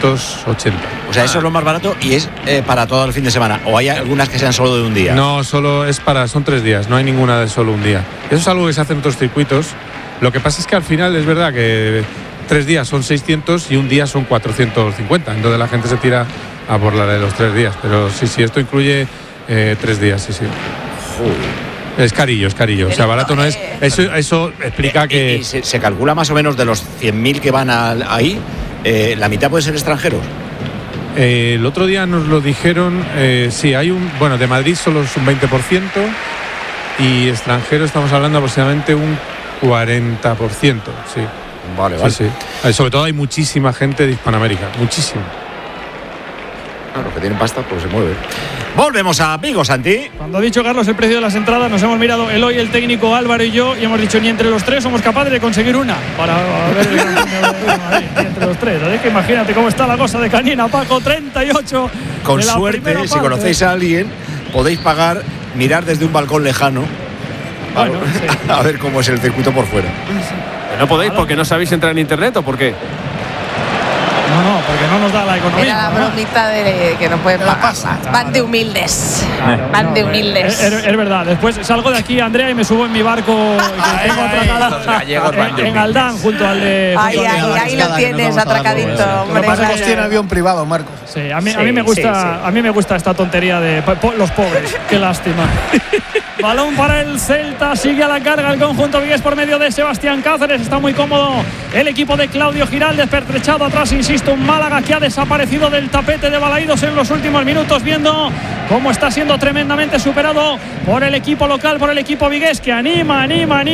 680. O sea, eso es lo más barato y es para todo el fin de semana. ¿O hay algunas que sean solo de un día? No, son 3 días, no hay ninguna de solo un día. Eso es algo que se hace en otros circuitos. Lo que pasa es que al final es verdad que 3 días son 600 y un día son 450. Entonces la gente se tira a por la de los 3 días. Pero sí, esto incluye 3 días, sí. Es carillo. O sea, barato no es. Eso explica que. Y se calcula más o menos de los 100.000 que van ahí, la mitad puede ser extranjeros. El otro día nos lo dijeron, sí, hay de Madrid solo es un 20% y extranjero estamos hablando aproximadamente un 40%, sí. Vale. Sí. Sobre todo hay muchísima gente de Hispanoamérica, muchísima. Claro, los que tienen pasta, pues se mueve. Volvemos a Vigo, Santi. Cuando ha dicho Carlos el precio de las entradas, nos hemos mirado Eloy, el técnico, Álvaro y yo, y hemos dicho ni entre los tres somos capaces de conseguir una para ver el Gran Premio de Madrid, ni entre los tres. Así que imagínate cómo está la cosa de canina, Paco, 38. Con suerte, si conocéis a alguien, podéis pagar, mirar desde un balcón lejano. Bueno, sí. A ver cómo es el circuito por fuera. ¿No podéis porque no sabéis entrar en internet o por qué? No, porque no nos da la economía. Era la bromita de que no pueden pagar. Van de humildes. Van de humildes. Es verdad. Después salgo de aquí, Andrea, y me subo en mi barco que tengo atracada en Aldán, junto al de. Ahí lo tienes, atracadito. Lo que pasa es que tiene avión privado, Marcos. Sí, a mí me gusta esta tontería de los pobres. Qué lástima. Balón para el Celta, sigue a la carga el conjunto vigués por medio de Sebastián Cáceres. Está muy cómodo el equipo de Claudio Giraldez, pertrechado atrás, insisto, un Málaga que ha desaparecido del tapete de Balaídos en los últimos minutos, viendo cómo está siendo tremendamente superado por el equipo local, por el equipo vigués, que anima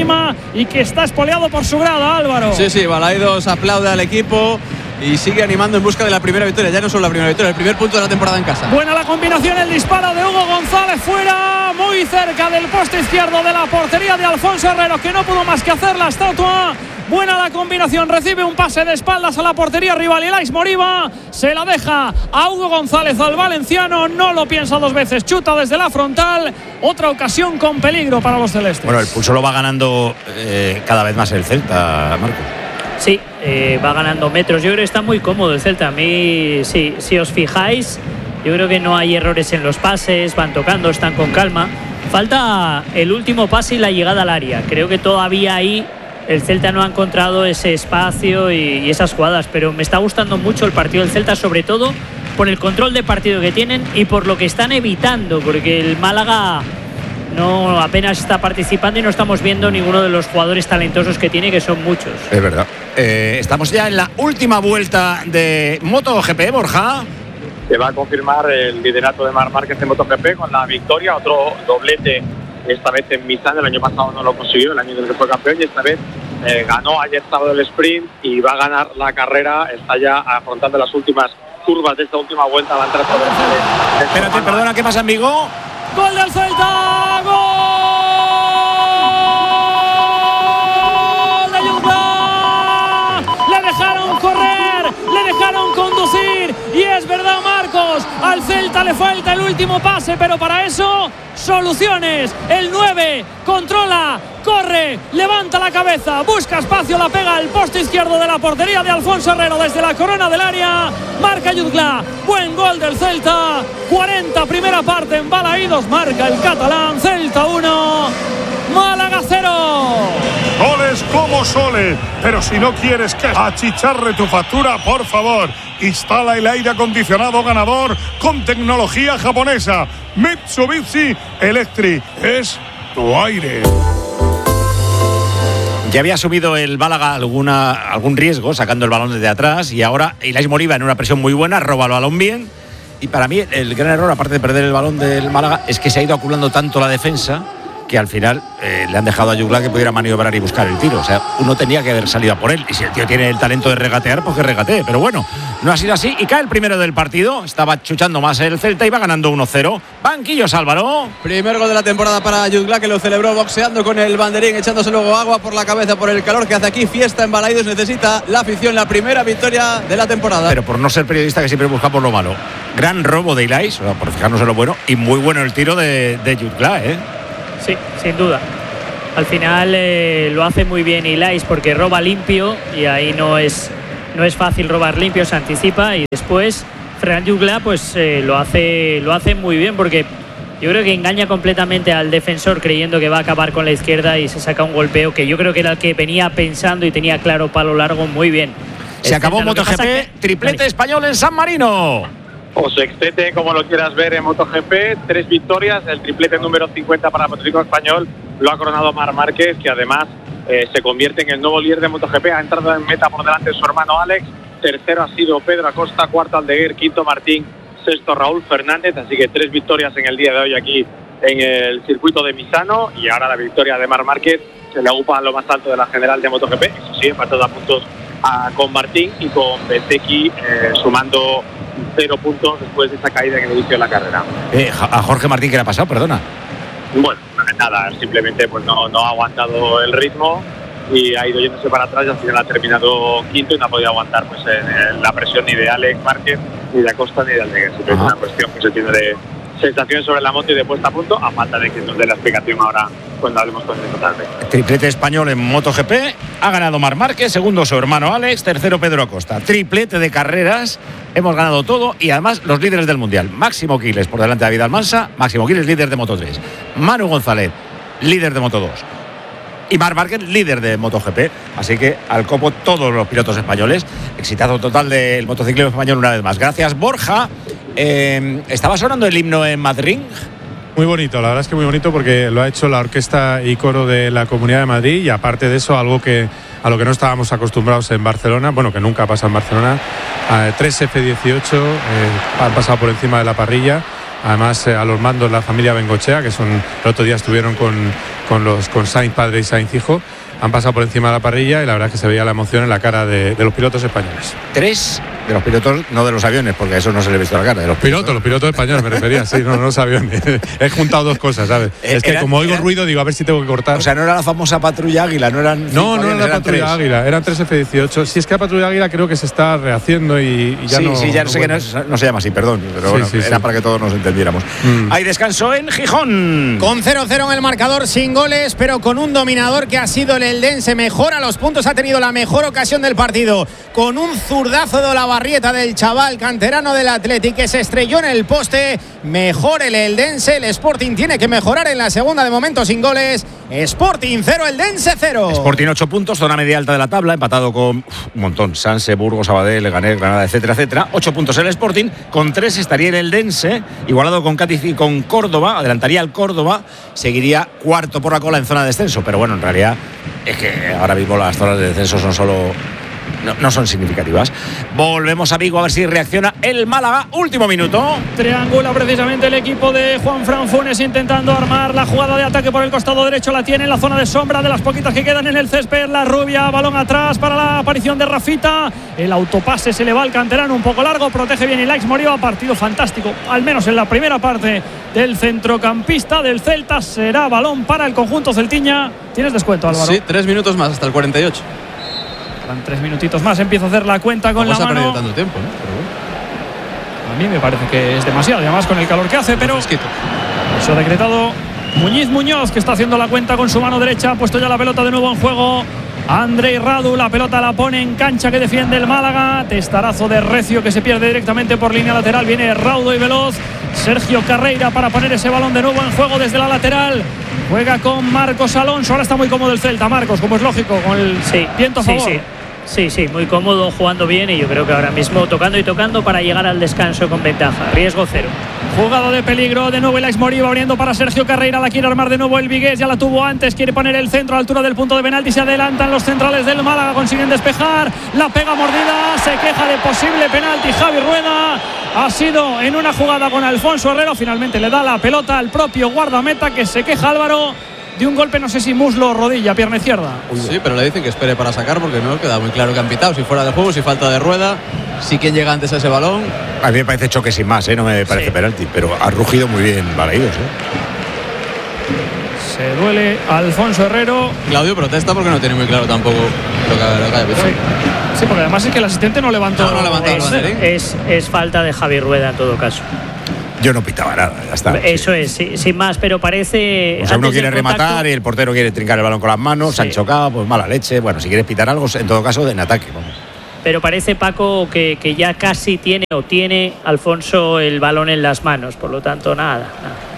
y que está espoleado por su grada, Álvaro. Sí, Balaídos aplaude al equipo y sigue animando en busca de la primera victoria. Ya no solo la primera victoria, el primer punto de la temporada en casa. Buena la combinación, el disparo de Hugo González fuera, muy cerca del poste izquierdo de la portería de Alfonso Herrero, que no pudo más que hacer la estatua. Buena la combinación, recibe un pase de espaldas a la portería rival y Lais Moriba se la deja a Hugo González, al valenciano, no lo piensa dos veces, chuta desde la frontal, otra ocasión con peligro para los celestes. Bueno, el pulso lo va ganando cada vez más el Celta, Marco. Sí, va ganando metros. Yo creo que está muy cómodo el Celta. A mí, sí, si os fijáis, yo creo que no hay errores en los pases, van tocando, están con calma. Falta el último pase y la llegada al área. Creo que todavía ahí el Celta no ha encontrado ese espacio y esas jugadas, pero me está gustando mucho el partido del Celta, sobre todo por el control de partido que tienen y por lo que están evitando, porque el Málaga no apenas está participando y no estamos viendo ninguno de los jugadores talentosos que tiene, que son muchos. Es verdad. Estamos ya en la última vuelta de MotoGP, Borja. Se va a confirmar el liderato de Marc Márquez en MotoGP con la victoria, otro doblete, esta vez en Misán. El año pasado no lo consiguió, el año en el que fue campeón, y esta vez ganó ayer sábado el sprint y va a ganar la carrera. Está ya afrontando las últimas curvas de esta última vuelta. Va a entrar por el Espérate, perdona, ¿qué pasa en Vigo? ¡Gol del Celta! ¡Gol de Yugla! Le dejaron correr, le dejaron conducir, y es verdad, Marcos, al Celta le falta el último pase, pero para eso soluciones. El 9 controla, corre, levanta la cabeza, busca espacio, la pega al poste izquierdo de la portería de Alfonso Herrero desde la corona del área. Marca Yugla, buen gol del Celta. 40 primera parte en Balaídos, marca el catalán. Celta 1, Málaga 0. Goles como soles, pero si no quieres que achicharre tu factura, por favor, instala el aire acondicionado ganador con tecnología japonesa. Mitsubishi Electric es tu aire. Ya había asumido el Málaga algún riesgo sacando el balón desde atrás, y ahora Lais Moriba, en una presión muy buena, roba el balón bien. Y para mí el gran error, aparte de perder el balón del Málaga, es que se ha ido acumulando tanto la defensa que al final le han dejado a Yugla que pudiera maniobrar y buscar el tiro. O sea, uno tenía que haber salido a por él, y si el tío tiene el talento de regatear, pues que regatee. Pero bueno, no ha sido así y cae el primero del partido. Estaba chuchando más el Celta y va ganando 1-0. Banquillos, Álvaro. Primer gol de la temporada para Yugla, que lo celebró boxeando con el banderín, echándose luego agua por la cabeza por el calor que hace aquí. Fiesta en Balaídos, necesita la afición, la primera victoria de la temporada. Pero por no ser periodista, que siempre busca por lo malo. Gran robo de Lais, o sea, por fijarnos en lo bueno, y muy bueno el tiro de Yugla, Sí, sin duda. Al final lo hace muy bien Lais, porque roba limpio, y ahí no es fácil robar limpio, se anticipa y después después Ferran Jugla pues lo hace muy bien, porque yo creo que engaña completamente al defensor creyendo que va a acabar con la izquierda y se saca un golpeo que yo creo que era el que venía pensando y tenía claro palo largo muy bien. Se acabó MotoGP, triplete español en San Marino. O sextete, como lo quieras ver en MotoGP, 3 victorias, el triplete número 50 para el motociclismo español lo ha coronado Marc Márquez, que además se convierte en el nuevo líder de MotoGP, ha entrado en meta por delante de su hermano Alex, tercero ha sido Pedro Acosta, cuarto Aldeguer, quinto Martín, sexto Raúl Fernández, así que 3 victorias en el día de hoy aquí en el circuito de Misano, y ahora la victoria de Marc Márquez se le ocupa a lo más alto de la general de MotoGP, eso sí, empatado a puntos con Martín y con Bezzecchi sumando 0 puntos después de esa caída en el inicio de la carrera. A Jorge Martín, ¿qué le ha pasado? Perdona. Bueno, nada, simplemente pues no ha aguantado el ritmo y ha ido yéndose para atrás y al final ha terminado quinto y no ha podido aguantar pues en la presión ni de Alex Márquez, ni de Acosta, ni de Aldeguer. Es una cuestión que se tiene de sensaciones sobre la moto y de puesta a punto, a falta de que nos dé la explicación ahora cuando hablemos con él tarde. Triplete español en MotoGP, ha ganado Marc Márquez, segundo su hermano Alex, tercero Pedro Acosta. Triplete de carreras, hemos ganado todo y además los líderes del Mundial. Máximo Quiles por delante de David Almansa, Máximo Quiles líder de Moto3, Manu González líder de Moto2 y Marc Márquez líder de MotoGP. Así que al copo todos los pilotos españoles. Exitazo total del motociclismo español una vez más. Gracias, Borja. ¿Estaba sonando el himno en Madrid? Muy bonito, la verdad es que muy bonito, porque lo ha hecho la orquesta y coro de la Comunidad de Madrid, y aparte de eso, algo que a lo que no estábamos acostumbrados en Barcelona, bueno, que nunca pasa en Barcelona, 3 F18 han pasado por encima de la parrilla. Además, a los mandos la familia Bengochea, que son, el otro día estuvieron con Sainz padre y Sainz hijo, han pasado por encima de la parrilla, y la verdad es que se veía la emoción en la cara de los pilotos españoles. 3 de los pilotos, no de los aviones, porque a eso no se le ha visto la cara. De los pilotos españoles me refería, sí, no los aviones. He juntado dos cosas, ¿sabes? Es que como oigo ruido, digo, a ver si tengo que cortar. O sea, no era la famosa patrulla Águila, no eran. No era la patrulla Águila, eran 3 F18. Si es que la patrulla Águila creo que se está rehaciendo y ya no. Sí, ya no sé que no se llama así, perdón, pero bueno, era para que todos nos entendiéramos. Hay descanso en Gijón. Con 0-0 en el marcador, sin goles, pero con un dominador que ha sido el eldense. Mejora los puntos, ha tenido la mejor ocasión del partido, con un zurdazo de Olavarrieta del chaval canterano del Athletic, que se estrelló en el poste. Mejor el eldense, el Sporting tiene que mejorar en la segunda, de momento sin goles. Sporting 0, eldense 0. Sporting 8 puntos, zona media alta de la tabla, empatado con un montón, Sanse, Burgos, Sabadell, Leganés, Granada, etcétera. 8 puntos el Sporting, con 3 estaría el eldense, igualado con Cádiz y con Córdoba, adelantaría al Córdoba, seguiría cuarto por la cola en zona de descenso, pero bueno, en realidad es que ahora mismo las zonas de descenso son solo... No son significativas. Volvemos a Vigo a ver si reacciona el Málaga. Último minuto. Triangula precisamente el equipo de Juanfran Funes intentando armar la jugada de ataque por el costado derecho. La tiene en la zona de sombra de las poquitas que quedan en el césped. La rubia, balón atrás para la aparición de Rafita. El autopase se le va al canterano un poco largo. Protege bien Ilaix Moriba. Partido fantástico, al menos en la primera parte del centrocampista del Celta. Será balón para el conjunto celtiña. ¿Tienes descuento, Álvaro? Sí, 3 minutos más hasta el 48. 3 minutitos más, empiezo a hacer la cuenta con la mano. No se ha perdido tanto tiempo, ¿no? Pero bueno. A mí me parece que es demasiado, y además con el calor que hace, pero eso ha decretado Muñoz, que está haciendo la cuenta con su mano derecha. Ha puesto ya la pelota de nuevo en juego Andrei Radu, la pelota la pone en cancha, que defiende el Málaga. Testarazo de Recio, que se pierde directamente por línea lateral. Viene raudo y veloz Sergio Carreira para poner ese balón de nuevo en juego desde la lateral. Juega con Marcos Alonso. Ahora está muy cómodo el Celta, Marcos, como es lógico, con el viento a favor. Sí, muy cómodo, jugando bien, y yo creo que ahora mismo tocando para llegar al descanso con ventaja. Riesgo 0. Jugada de peligro, de nuevo Ilaix Moriba abriendo para Sergio Carreira. La quiere armar de nuevo el vigués, ya la tuvo antes. Quiere poner el centro a altura del punto de penalti. Se adelantan los centrales del Málaga, consiguen despejar. La pega mordida, se queja de posible penalti Javi Rueda. Ha sido en una jugada con Alfonso Herrero. Finalmente le da la pelota al propio guardameta, que se queja, Álvaro, de un golpe, no sé si muslo o rodilla, pierna izquierda. Sí, pero le dicen que espere para sacar, porque no queda muy claro que han pitado. Si fuera de juego, si falta de Rueda, si quien llega antes a ese balón. A mí me parece choque sin más, no me parece penalti, pero ha rugido muy bien Balaídos. Se duele Alfonso Herrero. Claudio protesta porque no tiene muy claro tampoco lo que haya pitado. Sí, porque además es que el asistente no levantó. No levantó es falta de Javi Rueda en todo caso. Yo no pitaba nada, ya está. Eso es, sin más, pero parece... O sea, uno quiere rematar y el portero quiere trincar el balón con las manos, se han chocado, pues mala leche. Bueno, si quieres pitar algo, en todo caso, en ataque, vamos. pero parece, Paco, que ya casi tiene Alfonso el balón en las manos, por lo tanto nada.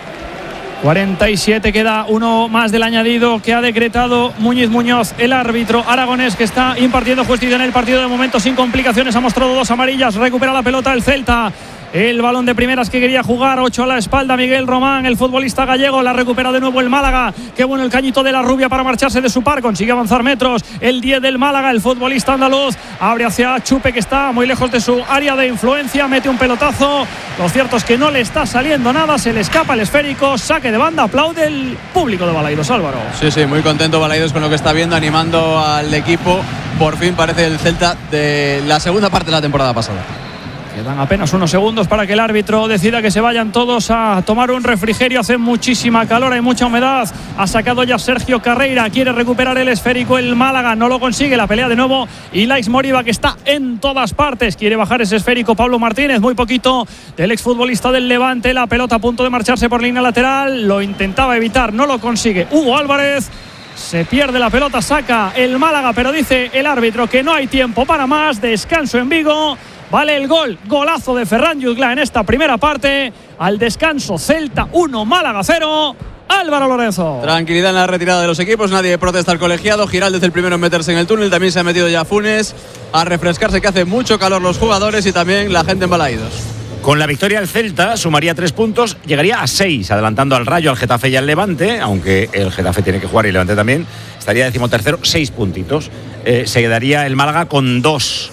47, queda uno más del añadido que ha decretado Muñiz Muñoz, el árbitro aragonés, que está impartiendo justicia en el partido de momento sin complicaciones. Ha mostrado 2 amarillas, recupera la pelota el Celta. El balón de primeras que quería jugar, 8 a la espalda, Miguel Román, el futbolista gallego, la recupera de nuevo el Málaga. Qué bueno el cañito de la rubia para marcharse de su par, consigue avanzar metros. El 10 del Málaga, el futbolista andaluz, abre hacia Chupe, que está muy lejos de su área de influencia, mete un pelotazo. Lo cierto es que no le está saliendo nada, se le escapa el esférico, saque de banda, aplaude el público de Balaidos, Álvaro. Sí, muy contento Balaidos con lo que está viendo, animando al equipo. Por fin parece el Celta de la segunda parte de la temporada pasada. Quedan apenas unos segundos para que el árbitro decida que se vayan todos a tomar un refrigerio. Hace muchísima calor, hay mucha humedad. Ha sacado ya Sergio Carreira, quiere recuperar el esférico el Málaga, no lo consigue. La pelea de nuevo y Lais Moriba, que está en todas partes, quiere bajar ese esférico. Pablo Martínez, muy poquito del exfutbolista del Levante. La pelota a punto de marcharse por línea lateral, lo intentaba evitar, no lo consigue Hugo Álvarez. Se pierde la pelota, saca el Málaga, pero dice el árbitro que no hay tiempo para más. Descanso en Vigo. Vale el golazo de Ferran Jutgla en esta primera parte. Al descanso, Celta 1, Málaga 0. Álvaro Lorenzo. Tranquilidad en la retirada de los equipos, nadie protesta al colegiado. Giraldez el primero en meterse en el túnel, también se ha metido ya Funes a refrescarse, que hace mucho calor los jugadores y también la gente en Balaidos. Con la victoria el Celta sumaría 3 puntos, llegaría a 6, adelantando al Rayo, al Getafe y al Levante, aunque el Getafe tiene que jugar y el Levante también. Estaría 13º, 6 puntitos. Se quedaría el Málaga con 2.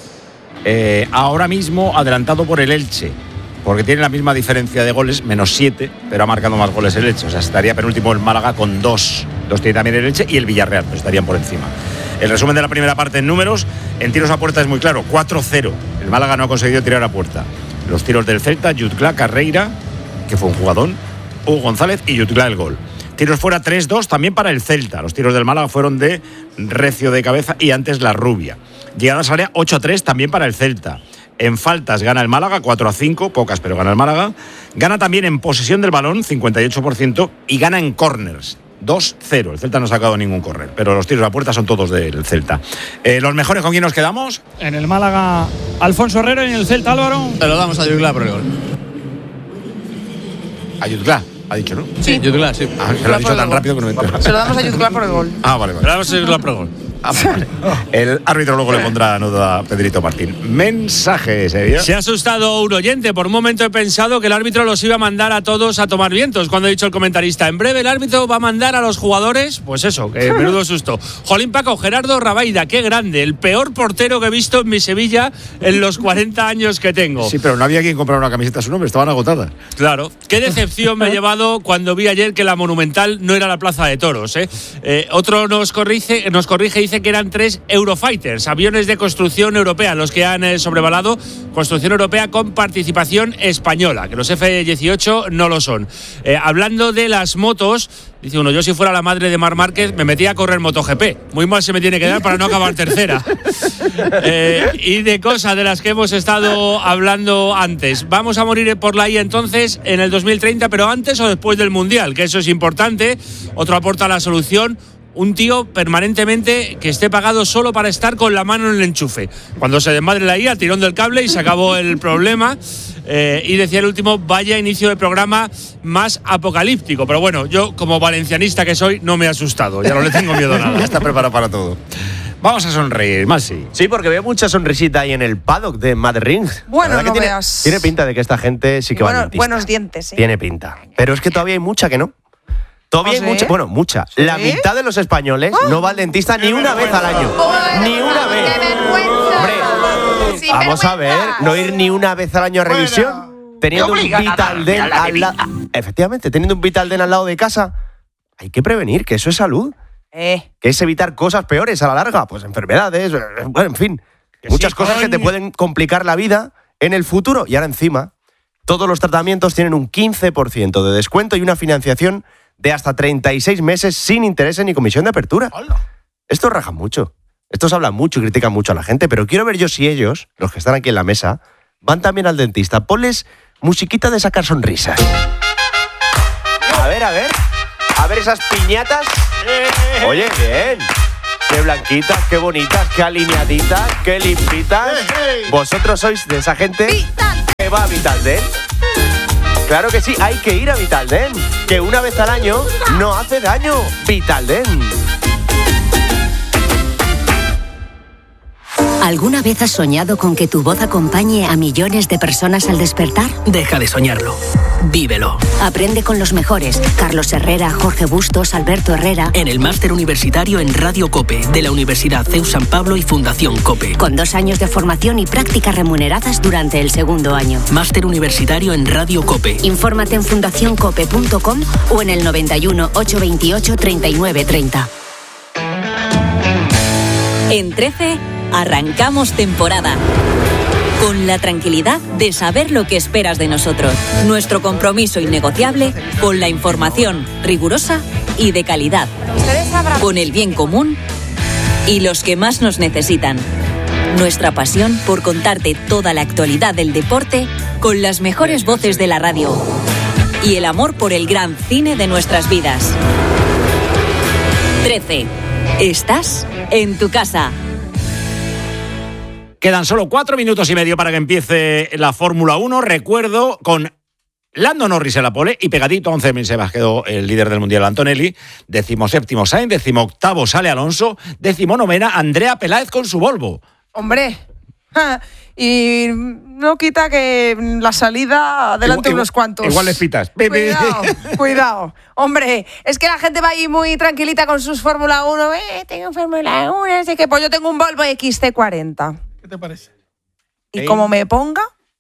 Ahora mismo adelantado por el Elche, porque tiene la misma diferencia de goles, -7, pero ha marcado más goles el Elche. O sea, estaría penúltimo el Málaga con 2. 2 tiene también el Elche y el Villarreal, pues estarían por encima. El resumen de la primera parte en números, en tiros a puerta es muy claro, 4-0. El Málaga no ha conseguido tirar a puerta. Los tiros del Celta, Jutgla, Carreira, que fue un jugadón, Hugo González y Jutgla el gol. Tiros fuera 3-2 también para el Celta. Los tiros del Málaga fueron de Recio de cabeza y antes la Rubia. Llegadas al área 8-3 también para el Celta. En faltas gana el Málaga 4-5, pocas pero gana el Málaga. Gana también en posesión del balón 58% y gana en corners 2-0. El Celta no ha sacado ningún córner, pero los tiros a puerta son todos del Celta. ¿Los mejores con quién nos quedamos? En el Málaga, Alfonso Herrero, y en el Celta, Álvaro. Se lo damos a Jutgla por el gol. A Jutgla, ha dicho, ¿no? Sí, Jutgla, sí. Se lo ha dicho tan rápido que no me entero. Se lo damos a Jutgla por el gol. Vale. Le damos a Jutgla por el gol. Vale. El árbitro luego le pondrá nota a Pedrito Martín. Mensajes, ¿eh? Se ha asustado un oyente. Por un momento he pensado que el árbitro los iba a mandar a todos a tomar vientos. Cuando ha dicho el comentarista, en breve el árbitro va a mandar a los jugadores. Pues eso, que menudo susto. Jolín Paco, Gerardo Rabaida, qué grande. El peor portero que he visto en mi Sevilla en los 40 años que tengo. Sí, pero no había quien comprar una camiseta a su nombre, estaban agotadas. Claro. Qué decepción me he llevado cuando vi ayer que la Monumental no era la Plaza de Toros. Otro nos corrige y dice que eran 3 Eurofighters, aviones de construcción europea, los que han sobrevolado, construcción europea con participación española, que los F-18 no lo son. Hablando de las motos, dice uno, yo si fuera la madre de Marc Márquez me metía a correr MotoGP. Muy mal se me tiene que dar para no acabar tercera. Y de cosas de las que hemos estado hablando antes. Vamos a morir por la IA entonces en el 2030, pero antes o después del Mundial, que eso es importante. Otro aporta la solución. Un tío permanentemente que esté pagado solo para estar con la mano en el enchufe. Cuando se desmadre la IA, tirón del cable y se acabó el problema. Y decía el último, vaya inicio de programa más apocalíptico. Pero bueno, yo como valencianista que soy, no me he asustado. Ya no le tengo miedo a nada. Ya está preparado para todo. Vamos a sonreír, Masi. Sí, porque veo mucha sonrisita ahí en el paddock de Mad Ring. Bueno, no tiene, veas. Tiene pinta de que esta gente sí que va al dentista. Buenos dientes, sí. Tiene pinta. Pero es que todavía hay mucha que no. Todavía hay mucha, mucha. ¿Sí? La mitad de los españoles no va al dentista ni una vez al año. Ni una vez. ¡Qué vergüenza! Hombre, vamos a ver, no ir ni una vez al año a revisión. Teniendo un Vitaldent al lado. Efectivamente, teniendo un Vitaldent al lado de casa, hay que prevenir, que eso es salud. Que es evitar cosas peores a la larga, pues enfermedades, bueno, en fin. Muchas cosas que te pueden complicar la vida en el futuro. Y ahora encima, todos los tratamientos tienen un 15% de descuento y una financiación de hasta 36 meses sin intereses ni comisión de apertura. ¡Hola! Estos rajan mucho. Estos hablan mucho y critican mucho a la gente, pero quiero ver yo si ellos, los que están aquí en la mesa, van también al dentista. Ponles musiquita de sacar sonrisas. A ver esas piñatas. Oye, bien. Qué blanquitas, qué bonitas, qué alineaditas, qué limpitas. Vosotros sois de esa gente que va a Vitalden. Claro que sí, hay que ir a Vitalden, que una vez al año no hace daño. Vitalden. ¿Alguna vez has soñado con que tu voz acompañe a millones de personas al despertar? Deja de soñarlo. Vívelo. Aprende con los mejores. Carlos Herrera, Jorge Bustos, Alberto Herrera. En el máster universitario en Radio COPE de la Universidad CEU San Pablo y Fundación COPE. Con 2 años de formación y prácticas remuneradas durante el segundo año. Máster universitario en Radio COPE. Infórmate en fundacioncope.com o en el 91 828 3930. En 13 arrancamos temporada. Con la tranquilidad de saber lo que esperas de nosotros. Nuestro compromiso innegociable con la información rigurosa y de calidad. Con el bien común y los que más nos necesitan. Nuestra pasión por contarte toda la actualidad del deporte con las mejores voces de la radio. Y el amor por el gran cine de nuestras vidas. 13. Estás en tu casa. Quedan solo 4 minutos y medio para que empiece la Fórmula 1. Recuerdo, con Lando Norris en la pole y pegadito a 11.000 se quedó el líder del Mundial Antonelli. 17º Sainz, 18º sale Alonso, 19ª Andrea Peláez con su Volvo. Hombre, y no quita que la salida adelante unos cuantos. Igual les pitas. Cuidado. Hombre, es que la gente va ahí muy tranquilita con sus Fórmula 1. Tengo Fórmula 1, así que pues yo tengo un Volvo XC40. ¿Qué te parece? Y como me ponga,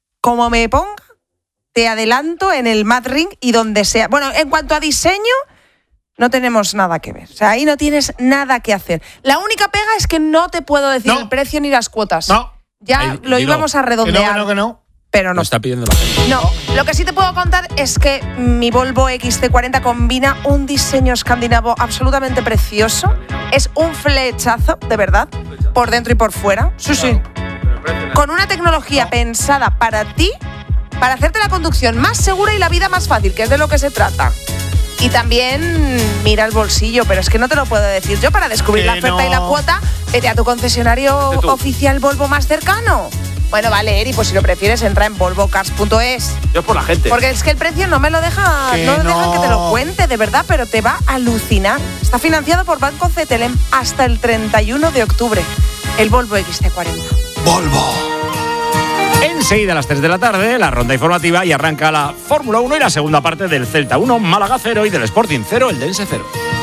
te adelanto en el Mad Ring y donde sea. Bueno, en cuanto a diseño, no tenemos nada que ver. O sea, ahí no tienes nada que hacer. La única pega es que no te puedo decir el precio ni las cuotas. No. Ya lo íbamos a redondear. Que no. Pero no. Lo está pidiendo la gente. No, lo que sí te puedo contar es que mi Volvo XC40 combina un diseño escandinavo absolutamente precioso. Es un flechazo, de verdad, por dentro y por fuera. Sí. Con una tecnología pensada para ti, para hacerte la conducción más segura y la vida más fácil, que es de lo que se trata. Y también mira el bolsillo, pero es que no te lo puedo decir yo. Para descubrir la oferta y la cuota, vete a tu concesionario oficial Volvo más cercano. Bueno, vale, Eri, pues si lo prefieres, entra en volvocars.es. Yo es por la gente. Porque es que el precio no me lo deja, dejan que te lo cuente, de verdad, pero te va a alucinar. Está financiado por Banco Cetelem hasta el 31 de octubre. El Volvo XC40. ¡Volvo! Enseguida a las 3 de la tarde, la ronda informativa y arranca la Fórmula 1 y la segunda parte del Celta 1, Málaga 0 y del Sporting 0, el Dense 0.